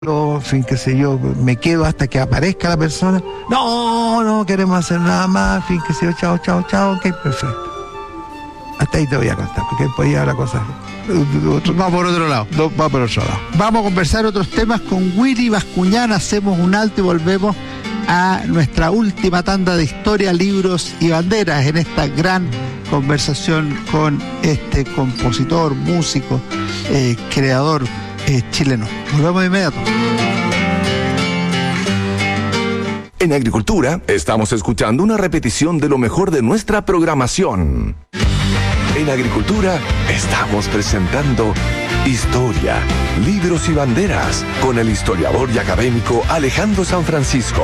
en fin, qué sé yo, me quedo hasta que aparezca la persona. No queremos hacer nada más, en fin, qué sé yo, chao, ok, perfecto. Hasta ahí te voy a contar, porque después ya la cosa va por otro lado. Va por otro lado. Vamos a conversar otros temas con Willy Bascuñán. Hacemos un alto y volvemos a nuestra última tanda de historia, libros y banderas en esta gran conversación con este compositor, músico, creador chileno. Volvemos de inmediato. En Agricultura estamos escuchando una repetición de lo mejor de nuestra programación. En Agricultura estamos presentando Historia, Libros y Banderas con el historiador y académico Alejandro San Francisco.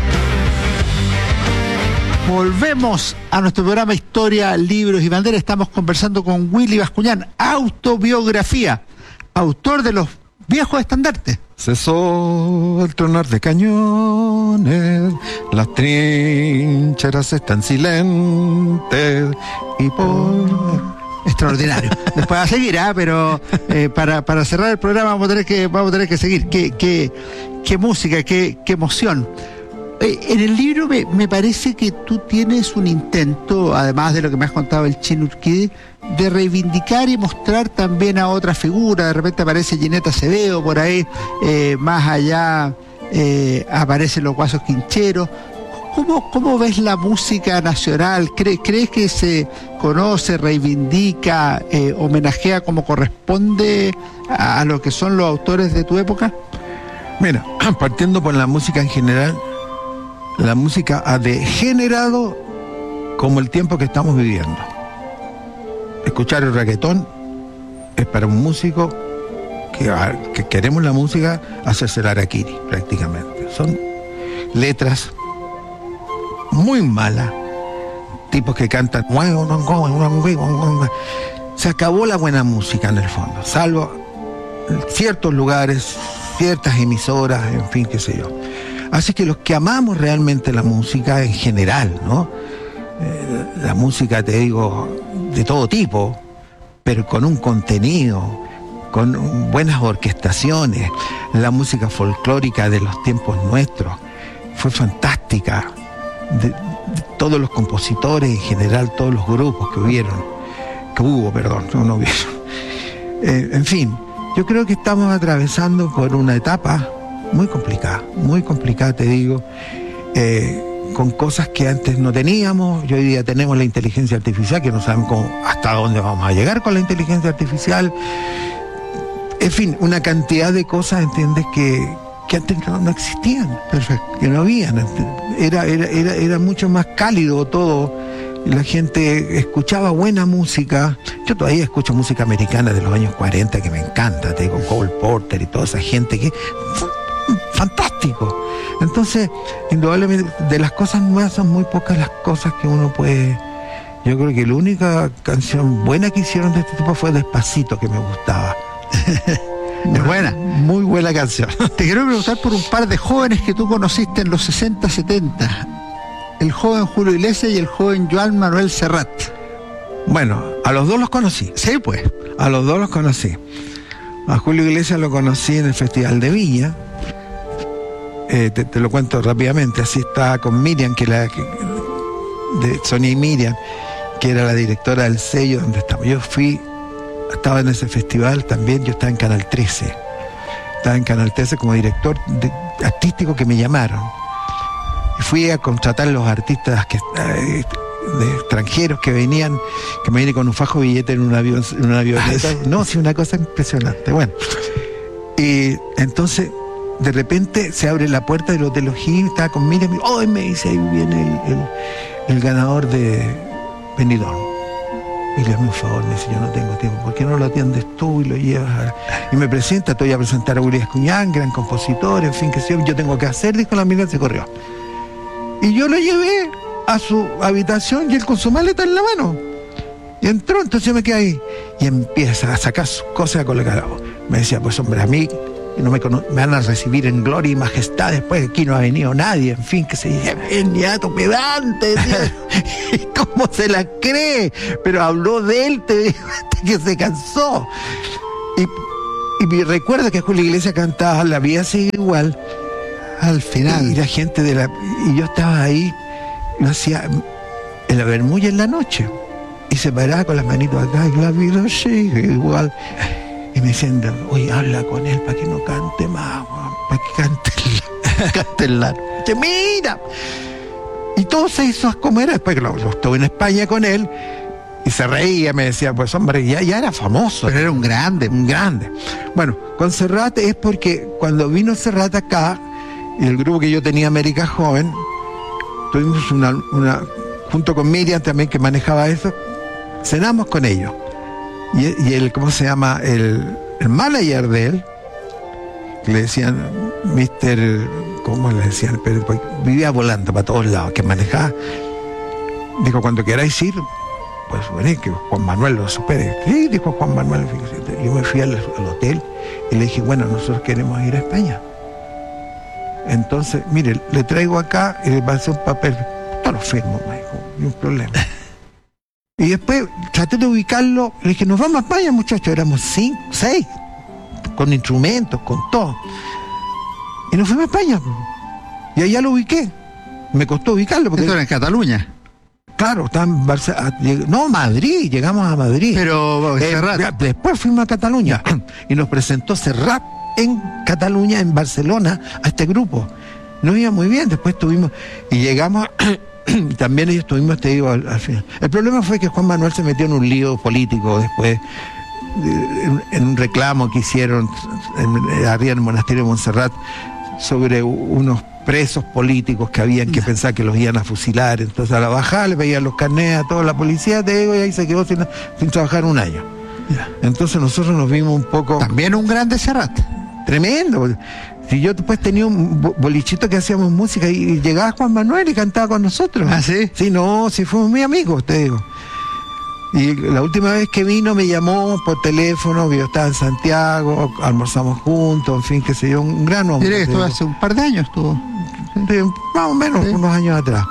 Volvemos a nuestro programa Historia, Libros y Banderas. Estamos conversando con Willy Bascuñán, autobiografía, autor de los viejos estandartes. Cesó el tronar de cañones, las trincheras están silentes y por... Extraordinario. Después va a seguir, pero para cerrar el programa vamos a tener que seguir. Qué música, qué emoción. En el libro me parece que tú tienes un intento, además de lo que me has contado el Chino Urquidi, de reivindicar y mostrar también a otra figura. De repente aparece Ginette Acevedo por ahí, más allá aparecen los Guasos Quincheros. ¿Cómo ves la música nacional? ¿Crees que se conoce, reivindica, homenajea como corresponde a lo que son los autores de tu época? Mira, partiendo por la música en general, la música ha degenerado como el tiempo que estamos viviendo. Escuchar el reggaetón es para un músico que queremos la música hacerse el harakiri prácticamente. Son letras muy malas, tipos que cantan. Se acabó la buena música en el fondo, salvo ciertos lugares, ciertas emisoras, en fin, qué sé yo. Así que los que amamos realmente la música en general, ¿no? La música, te digo, de todo tipo, pero con un contenido, con buenas orquestaciones. La música folclórica de los tiempos nuestros fue fantástica. De todos los compositores, en general, todos los grupos que hubo, en fin, yo creo que estamos atravesando por una etapa muy complicada, te digo, con cosas que antes no teníamos. Hoy día tenemos la inteligencia artificial, que no sabemos hasta dónde vamos a llegar con la inteligencia artificial. En fin, una cantidad de cosas, ¿entiendes?, que antes no existían. Perfecto. Que no habían. Era mucho más cálido todo. La gente escuchaba buena música. Yo todavía escucho música americana de los años 40 que me encanta, te digo, Cole Porter y toda esa gente que fantástico. Entonces, indudablemente, de las cosas nuevas son muy pocas las cosas que uno puede. Yo creo que la única canción buena que hicieron de este tipo fue Despacito, que me gustaba. Es buena. Muy buena canción. Te quiero preguntar por un par de jóvenes que tú conociste en los 60, 70. El joven Julio Iglesias y el joven Joan Manuel Serrat. Bueno, a los dos los conocí. Sí, pues. A los dos los conocí. A Julio Iglesias lo conocí en el Festival de Viña. Te lo cuento rápidamente. Así estaba con Miriam, de Sonia y Miriam, que era la directora del sello donde estamos. Estaba en ese festival también. Yo estaba en Canal 13. Estaba en Canal 13 como director artístico, que me llamaron. Y fui a contratar a los artistas de extranjeros que venían con un fajo de billete en una avioneta. No, sí, una cosa impresionante. Bueno, y entonces de repente se abre la puerta del Hotel O'Higgins, estaba con Miriam, y me dice, ahí viene el ganador de Benidorm. Y le hazme un favor, me dice, yo no tengo tiempo, ¿por qué no lo atiendes tú y lo llevas? Y me presenta, te voy a presentar a Willy Bascuñán, gran compositor, en fin, que sé yo tengo que hacer, dijo la amiga, se corrió. Y yo lo llevé a su habitación y él con su maleta en la mano. Y entró, entonces yo me quedé ahí. Y empieza a sacar sus cosas, a colocar. Me decía, pues hombre, a mí me van a recibir en gloria y majestad, después aquí no ha venido nadie, en fin, que se dice, niato pedante, ¿y cómo se la cree? Pero habló de él, te digo, hasta que se cansó. Y me recuerdo que Julio Iglesias cantaba La vida sigue igual. Al final. Y la gente y yo estaba ahí, lo hacía en la bermulla en la noche. Y se paraba con las manitos acá y la vida sigue igual. Y me decían, oye, habla con él para que no cante más, para que cante el largo. Dice, mira. Y todo se hizo como era. Después que lo estuve en España con él y se reía, me decía, pues hombre, ya era famoso. Pero era un grande. Un grande. Bueno, con Serrat es porque cuando vino Serrat acá, y el grupo que yo tenía, América Joven, tuvimos una junto con Miriam también, que manejaba eso, cenamos con ellos. Y el, ¿cómo se llama? El manager de él, que le decían Mr. ¿Cómo le decían? Pero vivía volando para todos lados, que manejaba. Dijo, cuando queráis ir, pues vení, que Juan Manuel lo supere. Sí, dijo Juan Manuel. Fíjate. Yo me fui al hotel y le dije, bueno, nosotros queremos ir a España. Entonces, mire, le traigo acá y le pasé un papel. Todo lo firmo, me dijo, ni un problema. Y después traté de ubicarlo, le dije, nos vamos a España, muchachos. Éramos 5, 6, con instrumentos, con todo. Y nos fuimos a España. Y allá lo ubiqué. Me costó ubicarlo. Porque ¿esto era en Cataluña? Claro, estaba en Barcelona. No, Madrid, llegamos a Madrid. Pero Serrat. Después fuimos a Cataluña y nos presentó Serrat en Cataluña, en Barcelona, a este grupo. Nos iba muy bien, después tuvimos, y llegamos, también ellos estuvimos, te digo, al final. El problema fue que Juan Manuel se metió en un lío político después, en un reclamo que hicieron arriba en el monasterio de Montserrat sobre unos presos políticos que habían que pensar que los iban a fusilar. Entonces a la bajada le pedían los carnets a toda la policía, te digo, y ahí se quedó sin trabajar un año. Entonces nosotros nos vimos un poco... También un grande Serrat. Tremendo. Si yo después tenía un bolichito que hacíamos música y llegaba Juan Manuel y cantaba con nosotros. ¿Ah, sí? Sí, no, sí fuimos muy amigos, te digo. Y la última vez que vino me llamó por teléfono, que yo estaba en Santiago, almorzamos juntos, en fin, qué sé yo, un gran hombre. Diré que estuvo hace un par de años, estuvo. Sí, más o menos, sí, unos años atrás.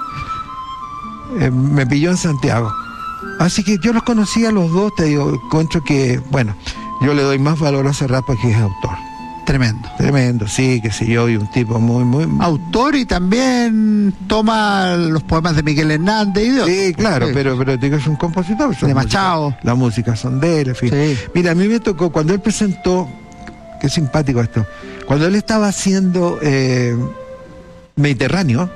Me pilló en Santiago. Así que yo los conocí a los dos, te digo, encuentro que, bueno, yo le doy más valor a Serrat porque es autor. Tremendo. Tremendo, sí, que sé yo, y un tipo muy... Autor, y también toma los poemas de Miguel Hernández y de otros. Sí, claro, sí. Pero digo, es un compositor. De Machado. La música son de él, en fin. Sí. Mira, a mí me tocó, cuando él presentó, qué simpático esto, cuando él estaba haciendo Mediterráneo,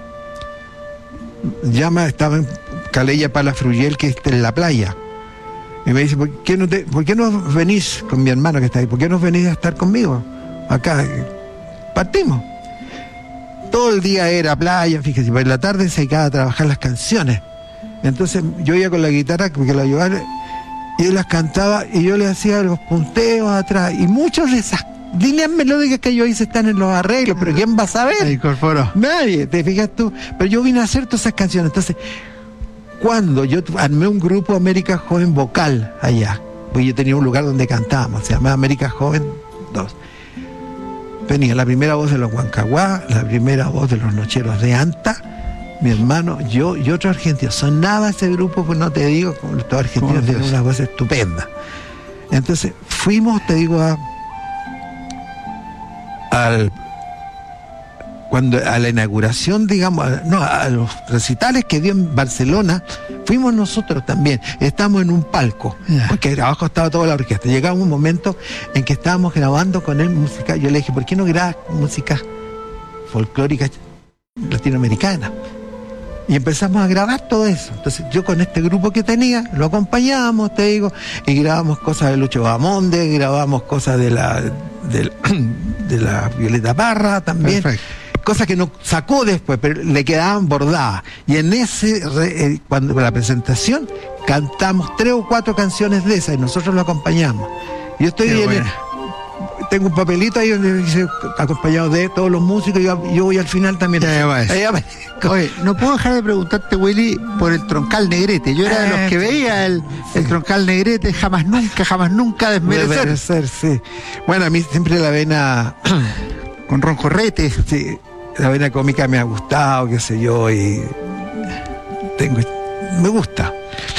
estaba en Calella Palafrugell, que está en la playa. Y me dice, ¿por qué no venís con mi hermano que está ahí? ¿Por qué no venís a estar conmigo? Acá. Partimos. Todo el día era playa, fíjese, por la tarde se dedicaba a trabajar las canciones. Entonces yo iba con la guitarra, porque la ayudaba, y él las cantaba, y yo le hacía los punteos atrás. Y muchas de esas líneas melódicas que yo hice están en los arreglos, pero ¿quién va a saber? Se incorporó. Nadie, te fijas tú. Pero yo vine a hacer todas esas canciones. Entonces, cuando yo armé un grupo América Joven vocal allá, porque yo tenía un lugar donde cantábamos, se llamaba América Joven 2. Venía la primera voz de los Huancahuá, la primera voz de los Nocheros de Anta, mi hermano, yo y otro argentino. Sonaba ese grupo, pues no te digo, como todos argentinos tienen una voz estupenda. Entonces, fuimos, te digo, a la inauguración, digamos, a los recitales que dio en Barcelona, fuimos nosotros también. Estamos en un palco, porque abajo estaba toda la orquesta. Llegaba un momento en que estábamos grabando con él música. Yo le dije, ¿por qué no grabas música folclórica latinoamericana? Y empezamos a grabar todo eso. Entonces yo con este grupo que tenía, lo acompañábamos, te digo, y grabamos cosas de Lucho Bamonde, grabamos cosas de la Violeta Parra también. Perfecto. Cosas que nos sacó después, pero le quedaban bordadas. Y en cuando la presentación, cantamos 3 o 4 canciones de esas y nosotros lo acompañamos. Yo tengo un papelito ahí donde dice acompañado de todos los músicos, yo voy al final también. Oye, no puedo dejar de preguntarte, Willy, por el Troncal Negrete. Yo era de los que veía el Troncal Negrete, jamás nunca desmerecer. Sí. Bueno, a mí siempre la vena con Ron Jorrete, sí, la vena cómica me ha gustado, qué sé yo, y me gusta.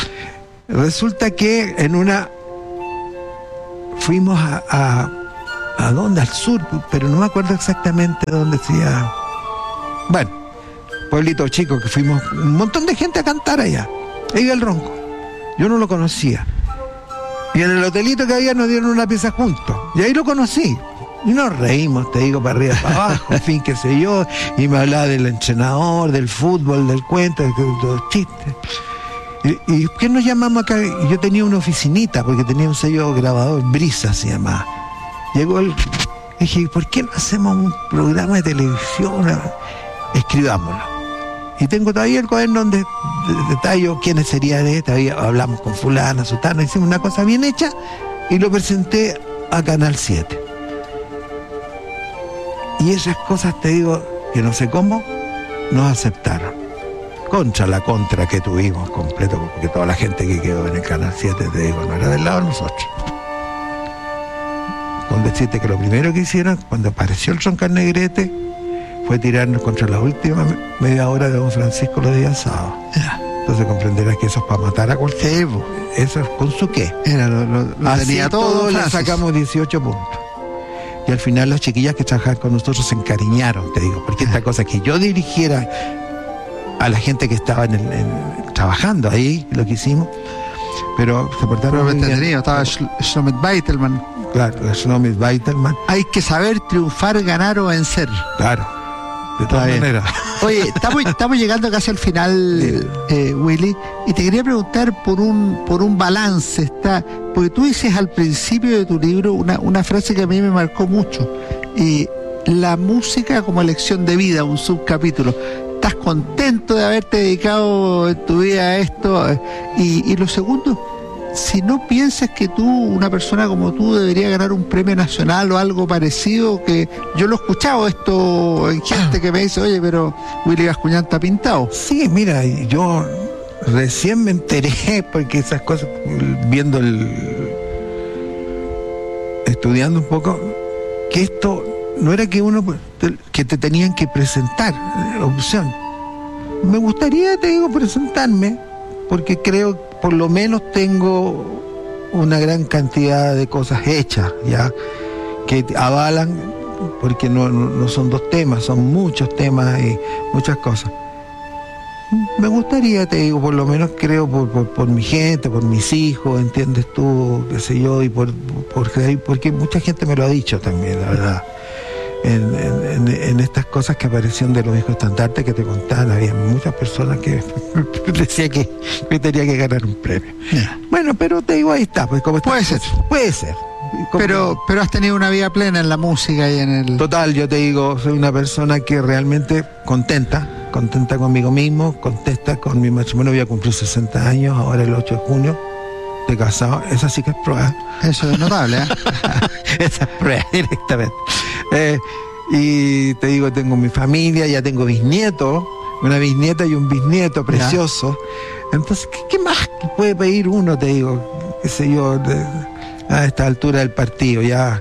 Resulta que fuimos ¿a dónde? Al sur, pero no me acuerdo exactamente dónde decía. Bueno, pueblito chico que fuimos un montón de gente a cantar allá. Ahí el Ronco. Yo no lo conocía. Y en el hotelito que había nos dieron una pieza juntos. Y ahí lo conocí. Y nos reímos, te digo, para arriba, para abajo, en fin, qué sé yo. Y me hablaba del entrenador, del fútbol, del cuento, de los chistes. ¿Y qué nos llamamos acá? Y yo tenía una oficinita, porque tenía un sello grabador, Brisa se llamaba. Llegó dije, ¿por qué no hacemos un programa de televisión? Escribámoslo. Y tengo todavía el cuaderno donde detallo quiénes serían todavía hablamos con fulana, sutana, hicimos una cosa bien hecha y lo presenté a Canal 7. Y esas cosas, te digo, que no sé cómo, nos aceptaron. Contra la contra que tuvimos completo, porque toda la gente que quedó en el Canal 7, te digo, no era del lado de nosotros. Con decirte que lo primero que hicieron, cuando apareció el Roncar Negrete, fue tirarnos contra la última media hora de Don Francisco los días sábados. Entonces comprenderás que eso es para matar a cualquiera. Eso es con su qué. Era lo tenía todo, le sacamos 18 puntos. Y al final las chiquillas que trabajaban con nosotros se encariñaron, te digo, porque esta cosa que yo dirigiera a la gente que estaba trabajando ahí, lo que hicimos, pero se portaron muy bien. Estaba Shlomet Weitelman. Claro, Shlomet Weitelman. Hay que saber triunfar, ganar o vencer. Claro, de todas maneras. Oye, estamos llegando casi al final, Willy, y te quería preguntar por un balance, porque tú dices al principio de tu libro una frase que a mí me marcó mucho, la música como elección de vida, un subcapítulo. ¿Estás contento de haberte dedicado en tu vida a esto? Y lo segundo, si no piensas que una persona como tú, debería ganar un premio nacional o algo parecido, que yo lo he escuchado esto en gente que me dice, oye, pero Willy Bascuñán está pintado. Sí, mira, yo recién me enteré, porque esas cosas, estudiando un poco, que esto no era que que te tenían que presentar opción. Me gustaría, te digo, presentarme, porque creo por lo menos tengo una gran cantidad de cosas hechas ya que avalan, porque no son dos temas, son muchos temas y muchas cosas. Me gustaría, te digo, por lo menos creo por mi gente, por mis hijos, entiendes tú, qué sé yo, y porque mucha gente me lo ha dicho también, la verdad. En estas cosas que aparecieron de los viejos estandartes que te contaban, había muchas personas que decían que tenía que ganar un premio. Bueno, pero te digo, ahí está, pues como puede ser. Pero has tenido una vida plena en la música y en el... Total, yo te digo, soy una persona que realmente contenta conmigo mismo, contenta con mi matrimonio. Voy a cumplir 60 años, ahora el 8 de junio, de casado. Esa sí que es prueba. Eso es notable, ¿eh? Esa es prueba directamente. Y te digo, tengo mi familia, ya tengo bisnietos, una bisnieta y un bisnieto precioso. Ya. Entonces, ¿qué más puede pedir uno? Te digo, qué sé yo, a esta altura del partido, ya.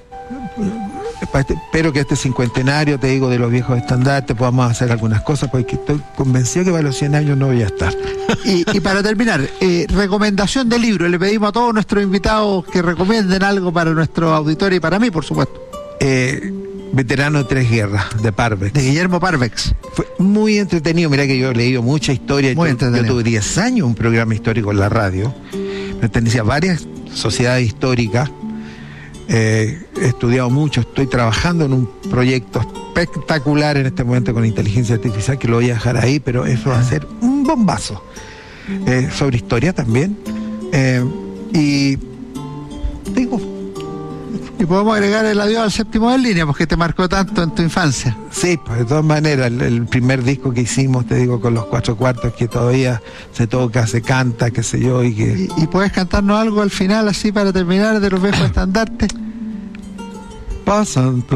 Espero que este cincuentenario, te digo, de los viejos estandartes podamos hacer algunas cosas, porque estoy convencido que para los 100 años no voy a estar. Y para terminar, recomendación de libro. Le pedimos a todos nuestros invitados que recomienden algo para nuestro auditorio y para mí, por supuesto. Veterano de Tres Guerras, de Parvex. De Guillermo Parvex. Fue muy entretenido. Mira que yo he leído mucha historia. Yo tuve 10 años un programa histórico en la radio. Pertenecía a varias sociedades históricas. He estudiado mucho. Estoy trabajando en un proyecto espectacular en este momento con inteligencia artificial, que lo voy a dejar ahí, pero eso va a ser un bombazo. Sobre historia también. Y digo... Y podemos agregar el adiós al séptimo de línea, porque te marcó tanto en tu infancia. Sí, pues de todas maneras, el primer disco que hicimos, te digo, con los 4 cuartos, que todavía se toca, se canta, qué sé yo, ¿Y puedes cantarnos algo al final, así, para terminar, de los viejos estandartes? Pasan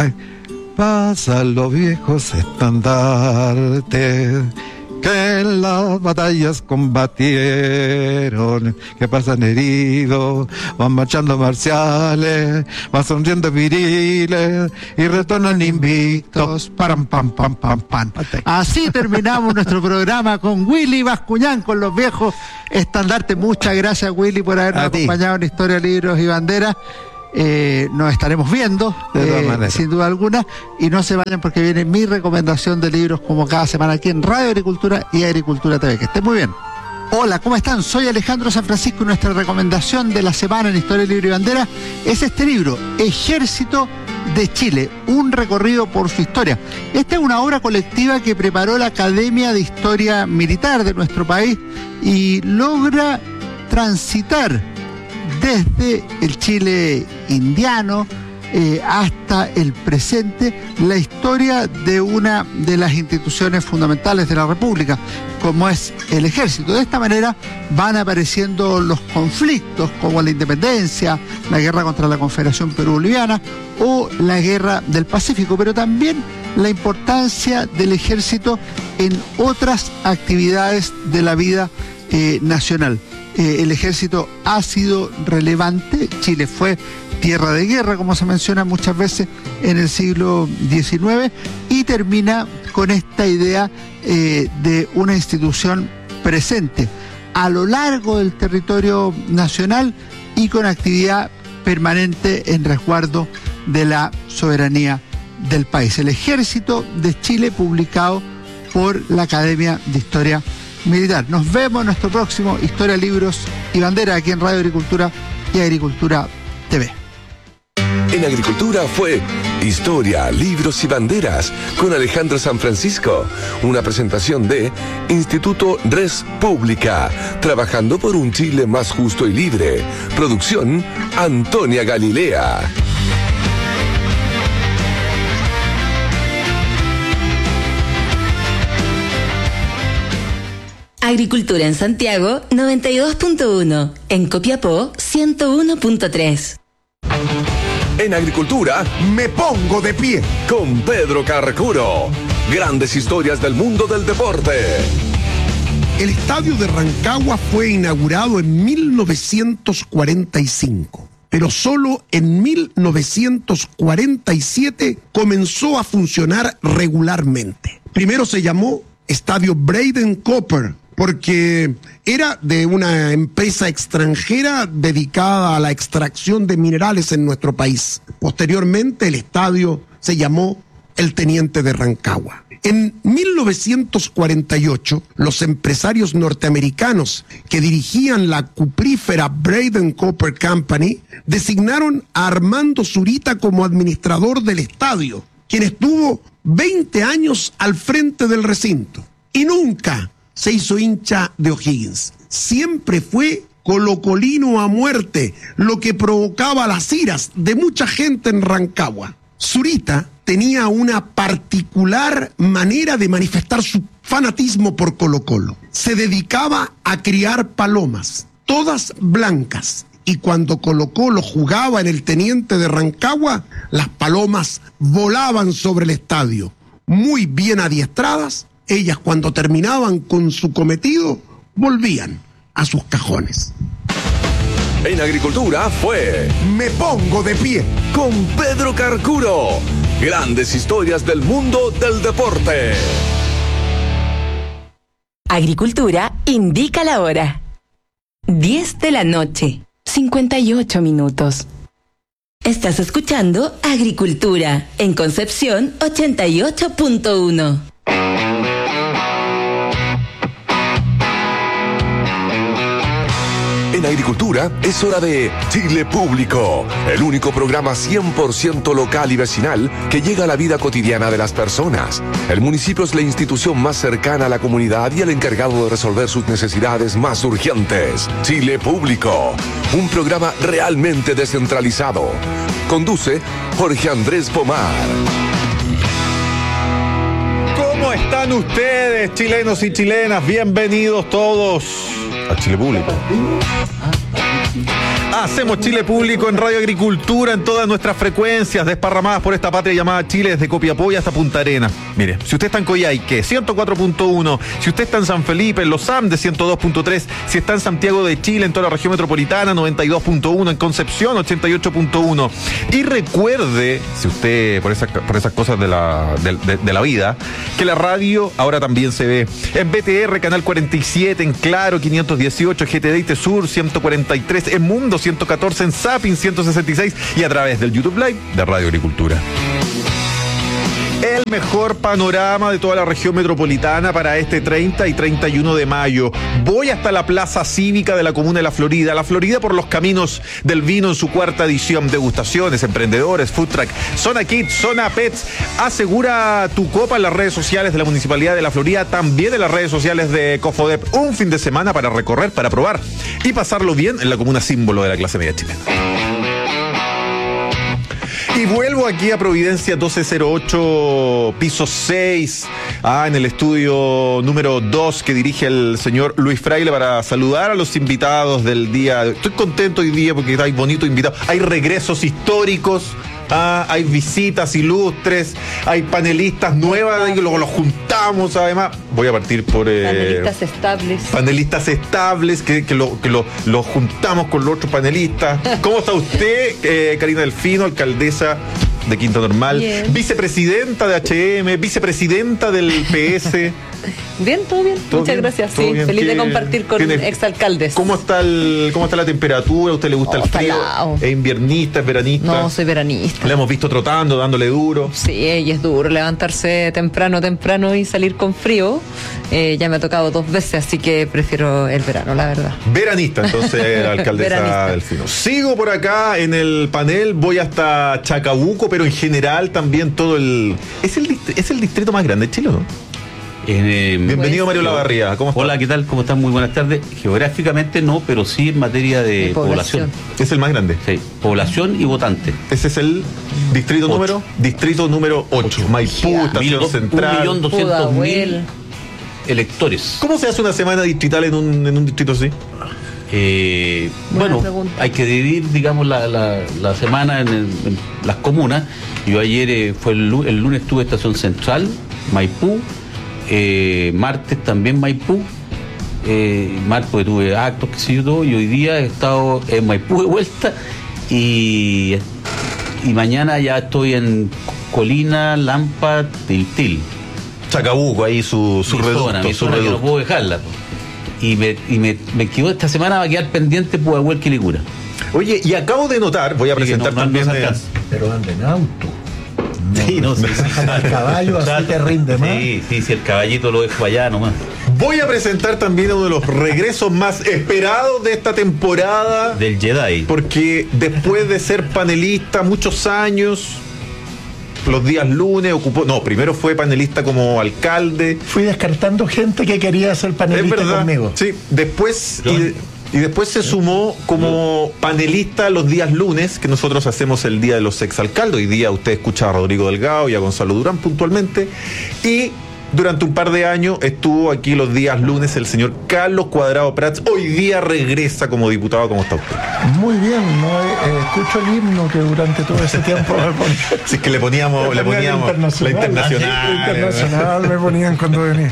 los viejos estandartes que en las batallas combatieron, que pasan heridos, van marchando marciales, van sonriendo viriles y retornan invictos. Param, pam, pam, pam, pam. Así terminamos nuestro programa con Willy Bascuñán, con los viejos estandartes. Muchas gracias, Willy, por habernos acompañado en Historia, Libros y Banderas. nos estaremos viendo, De todas maneras. sin duda alguna, y no se vayan porque viene mi recomendación de libros como cada semana aquí en Radio Agricultura y Agricultura TV. Que estén muy bien. Hola, ¿cómo están? Soy Alejandro San Francisco y nuestra recomendación de la semana en Historia, Libro y Bandera es este libro, Ejército de Chile, un recorrido por su historia. Esta es una obra colectiva que preparó la Academia de Historia Militar de nuestro país y logra transitar desde el Chile indiano hasta el presente la historia de una de las instituciones fundamentales de la República, como es el Ejército. De esta manera van apareciendo los conflictos como la independencia, la guerra contra la Confederación Perú-Boliviana o la guerra del Pacífico, pero también la importancia del Ejército en otras actividades de la vida nacional. El Ejército ha sido relevante. Chile fue tierra de guerra, como se menciona muchas veces en el siglo XIX, y termina con esta idea de una institución presente a lo largo del territorio nacional y con actividad permanente en resguardo de la soberanía del país. El Ejército de Chile, publicado por la Academia de Historia Militar. Nos vemos en nuestro próximo Historia, Libros y Bandera aquí en Radio Agricultura y Agricultura TV. En Agricultura fue Historia, Libros y Banderas con Alejandro San Francisco. Una presentación de Instituto Res Pública, trabajando por un Chile más justo y libre. Producción Antonia Galilea. Agricultura en Santiago 92.1, en Copiapó 101.3. En Agricultura, Me pongo de pie. con Pedro Carcuro. Grandes historias del mundo del deporte. El estadio de Rancagua fue inaugurado en 1945, pero solo en 1947 comenzó a funcionar regularmente. Primero se llamó Estadio Braden Copper, porque era de una empresa extranjera dedicada a la extracción de minerales en nuestro país. Posteriormente, el estadio se llamó El Teniente de Rancagua. En 1948, los empresarios norteamericanos que dirigían la cuprífera Braden Copper Company designaron a Armando Zurita como administrador del estadio, quien estuvo 20 años al frente del recinto y nunca se hizo hincha de O'Higgins. Siempre fue colocolino a muerte, lo que provocaba las iras de mucha gente en Rancagua. Zurita tenía una particular manera de manifestar su fanatismo por Colo-Colo. Se dedicaba a criar palomas, todas blancas, y cuando Colo-Colo jugaba en el Teniente de Rancagua, las palomas volaban sobre el estadio. Muy bien adiestradas, ellas cuando terminaban con su cometido, volvían a sus cajones. En Agricultura fue Me pongo de pie. con Pedro Carcuro. Grandes historias del mundo del deporte. Agricultura indica la hora. 10 de la noche, 58 minutos. Estás escuchando Agricultura en Concepción 88.1. En Agricultura es hora de Chile Público, el único programa 100% local y vecinal que llega a la vida cotidiana de las personas. El municipio es la institución más cercana a la comunidad y el encargado de resolver sus necesidades más urgentes. Chile Público, un programa realmente descentralizado. Conduce Jorge Andrés Pomar. ¿Cómo están ustedes, chilenos y chilenas? Bienvenidos todos a Chile Público. Hacemos Chile Público en Radio Agricultura en todas nuestras frecuencias desparramadas por esta patria llamada Chile, desde Copiapó hasta Punta Arenas. Mire, si usted está en Coyhaique, 104.1, si usted está en San Felipe, en Los Andes, 102.3, si está en Santiago de Chile, en toda la región metropolitana, 92.1, en Concepción, 88.1. Y recuerde, si usted, por esas cosas de la vida, que la radio ahora también se ve en BTR, Canal 47, en Claro, 518, GTD Sur, 143, en Mundo 114, en Zapping 166 y a través del YouTube Live de Radio Agricultura. El mejor panorama de toda la región metropolitana para este 30 y 31 de mayo. Voy hasta la Plaza Cívica de la Comuna de La Florida. La Florida por los caminos del vino en su cuarta edición. Degustaciones, emprendedores, food truck, zona kids, zona pets. Asegura tu copa en las redes sociales de la Municipalidad de La Florida, también en las redes sociales de Cofodep. Un fin de semana para recorrer, para probar y pasarlo bien en la comuna símbolo de la clase media chilena. Y vuelvo aquí a Providencia 1208, piso 6, en el estudio número 2 que dirige el señor Luis Fraile para saludar a los invitados del día. Estoy contento hoy día porque hay bonitos invitados. Hay regresos históricos, hay visitas ilustres, hay panelistas nuevas, y luego los juntamos además. Voy a partir por... panelistas estables. Panelistas estables, que lo juntamos con los otros panelistas. ¿Cómo está usted, Karina Delfino, alcaldesa de Quinta Normal? Bien. Vicepresidenta de H&M, vicepresidenta del PS. Bien, todo bien. ¿Todo Muchas bien? Gracias. ¿Todo Sí, bien? feliz de ¿Qué- compartir con tiene- exalcaldes. ¿Cómo está la temperatura? ¿A usted le gusta el está frío? helado. ¿Es inviernista, es veranista? No, soy veranista. La hemos visto trotando, dándole duro. Sí, y es duro levantarse temprano y salir con frío. Ya me ha tocado 2 veces, así que prefiero el verano, la verdad. Veranista, entonces, la alcaldesa Veranista. Delfino. Sigo por acá en el panel, voy hasta Chacabuco, pero en general también todo el... ¿Es el distrito más grande de Chile, no? Bienvenido, Mario Lavarría. ¿Cómo está? Hola, ¿qué tal? ¿Cómo están? Muy buenas tardes. Geográficamente no, pero sí en materia de población. Es el más grande. Sí, población y votante. Ese es el distrito Ocho. número 8. Maipú, Estación Central. 1.200.000 Pudahuel. electores. ¿Cómo se hace una semana distrital en un distrito así? Bueno, pregunta. hay que dividir, digamos, la semana en las comunas. Yo ayer, el lunes estuve en Estación Central, Maipú, martes también Maipú, martes porque tuve actos, qué sé yo, todo, y hoy día he estado en Maipú de vuelta y mañana ya estoy en Colina, Lampa, Tiltil. Chacabuco, ahí su Mi reducto. zona, mi su zona que no reducto. puedo dejarla. Y me quedo esta semana, va a quedar pendiente Pudahuel, Quilicura. Oye, y acabo de notar, voy a Así que presentar no también... se alcanza. Pero anda en auto. Sí, no, sí, sí. El caballo así te rinde más. Sí, el caballito lo dejo allá nomás. Voy a presentar también uno de los regresos más esperados de esta temporada, Del Jedi. porque después de ser panelista muchos años, los días lunes primero fue panelista como alcalde. Fui descartando gente que quería ser Es panelista verdad. conmigo. Sí, después Yo- y después se sumó como panelista los días lunes, que nosotros hacemos el día de los exalcaldes. Hoy día usted escucha a Rodrigo Delgado y a Gonzalo Durán puntualmente. Y durante un par de años estuvo aquí los días lunes el señor Carlos Cuadrado Prats. Hoy día regresa como diputado. ¿Cómo está usted? Muy bien, no escucho el himno que durante todo ese tiempo me ponían. Si es que le poníamos la internacional. La internacional me ponían cuando venía.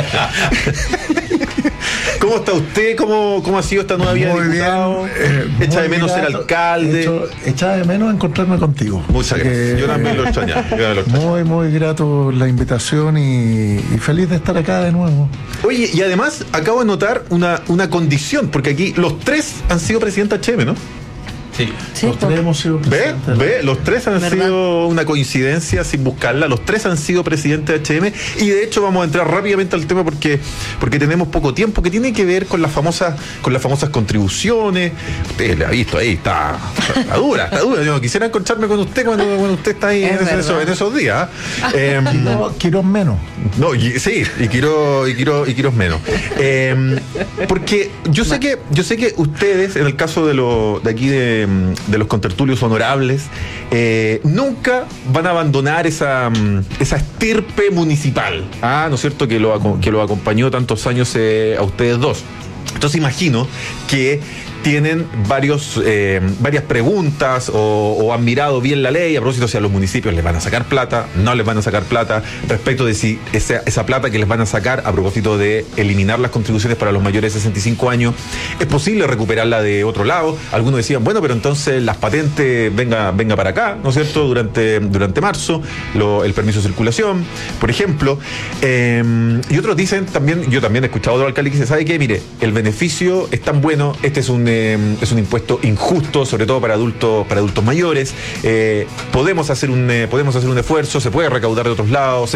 ¿Cómo está usted? ¿Cómo ha sido esta nueva vida de Muy diputado? bien. ¿Echa de muy menos ser grato. alcalde? Echaba de menos encontrarme contigo. Muchas Así gracias. que, Yo también lo extrañaba. Muy grato la invitación y feliz de estar acá de nuevo. Oye, y además acabo de notar una condición, porque aquí los 3 han sido presidentes HM, ¿no? Sí. Sí, Los tres hemos sido presidentes. Ve, los 3 han ¿Verdad? sido una coincidencia sin buscarla, los 3 han sido presidentes de HM, y de hecho vamos a entrar rápidamente al tema porque tenemos poco tiempo, que tiene que ver con las famosas contribuciones. Usted le ha visto ahí, está dura. Yo quisiera encontrarme con usted cuando usted está ahí Es verdad. en esos días. Quiero menos. No, sí, y quiero menos. Porque yo sé que ustedes, en el caso de aquí de los contertulios honorables, nunca van a abandonar esa estirpe municipal, ¿no es cierto? Que lo acompañó tantos años a ustedes dos. Entonces imagino que tienen varias preguntas o han mirado bien la ley a propósito si a los municipios les van a sacar plata, no les van a sacar plata, respecto de si esa plata que les van a sacar a propósito de eliminar las contribuciones para los mayores de 65 años, es posible recuperarla de otro lado. Algunos decían, bueno, pero entonces las patentes venga para acá, ¿no es cierto? Durante marzo, el permiso de circulación, por ejemplo. Y otros dicen también, yo también he escuchado a otro alcalde que dice, ¿sabe qué? Mire, el beneficio es tan bueno, este es un un impuesto injusto, sobre todo para adultos mayores. Podemos hacer un esfuerzo, se puede recaudar de otros lados.